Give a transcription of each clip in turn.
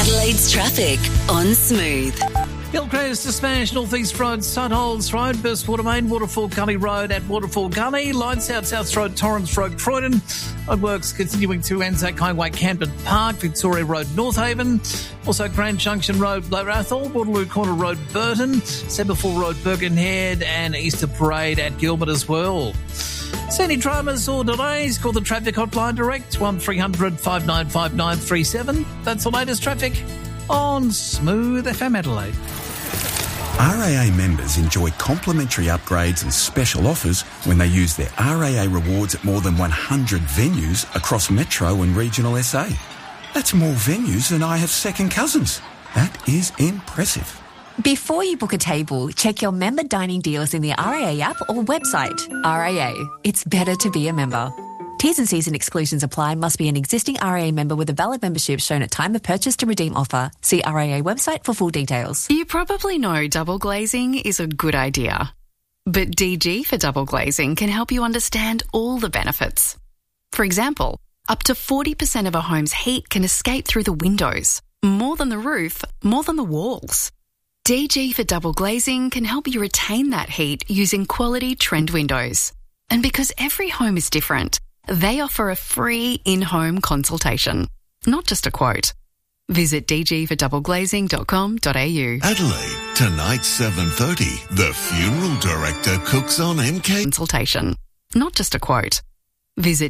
Adelaide's traffic on Smooth. Hillcrest to Smash, North East Road, Sutholds Road, Burstwater Main, Waterfall Gully Road at Waterfall Gully, Lights Out South Road, Torrens Road, Croydon. Roadworks continuing to Anzac Highway, Camden Park, Victoria Road, North Haven. Also Grand Junction Road, Rathall, Waterloo Corner Road, Burton, Semaphore Road, Birkenhead, and Easter Parade at Gilbert as well. See any dramas or delays? Call the traffic hotline direct, 1300 595937. That's the latest traffic on Smooth FM Adelaide. RAA members enjoy complimentary upgrades and special offers when they use their RAA rewards at more than 100 venues across Metro and regional SA. That's more venues than I have second cousins. That is impressive. Before you book a table, check your member dining deals in the RAA app or website. RAA, it's better to be a member. T's and C's and exclusions apply. Must be an existing RAA member with a valid membership shown at time of purchase to redeem offer. See RAA website for full details. You probably know double glazing is a good idea. But DG for double glazing can help you understand all the benefits. For example, up to 40% of a home's heat can escape through the windows. More than the roof, more than the walls. DG for double glazing can help you retain that heat using quality trend windows. And because every home is different, they offer a free in-home consultation, not just a quote. Visit dgfordoubleglazing.com.au. Adelaide, tonight 7:30, the funeral director cooks on MK. Consultation, not just a quote. Visit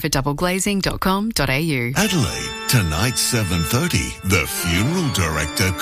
dgfordoubleglazing.com.au. Adelaide, tonight 7:30, the funeral director